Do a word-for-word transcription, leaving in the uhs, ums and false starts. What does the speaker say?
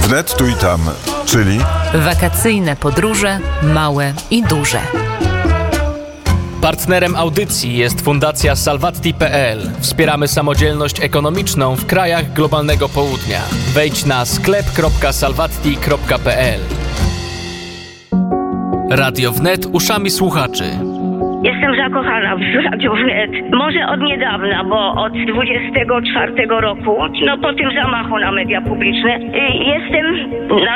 Wnet tu i tam, czyli wakacyjne podróże, małe i duże. Partnerem audycji jest Fundacja Salvatti kropka pe el. Wspieramy samodzielność ekonomiczną w krajach globalnego południa. Wejdź na sklep kropka salvatti kropka pe el. Radio Wnet uszami słuchaczy. Jestem zakochana w Radiu Wnet. Może od niedawna, bo od dwudziestego czwartego roku, no po tym zamachu na media publiczne, y, jestem na